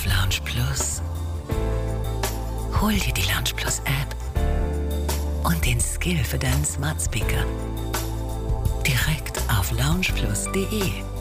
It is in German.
auf Lounge Plus. Hol dir die Lounge Plus App und den Skill für deinen Smart Speaker direkt auf loungeplus.de.